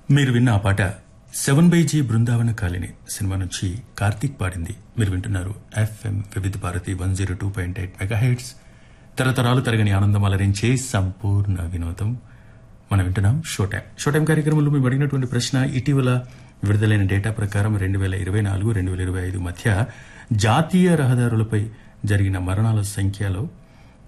మీరు విన్న ఆ పాట 7/G బృందావన కాలిని సినిమా నుంచి కార్తీక్ పాడింది. మీరు వింటున్నారు FM వివిధ భారతి 102.8 మెగాహెర్ట్జ్. తరతరాలు తరగని ఆనందం అలరించే సంపూర్ణ వినోదం. మనం వింటున్నాం షో టైం కార్యక్రమంలో మేము అడిగినటువంటి ప్రశ్న, ఇటీవల విడుదలైన డేటా ప్రకారం 2024-2025 మధ్య జాతీయ రహదారులపై జరిగిన మరణాల సంఖ్యలో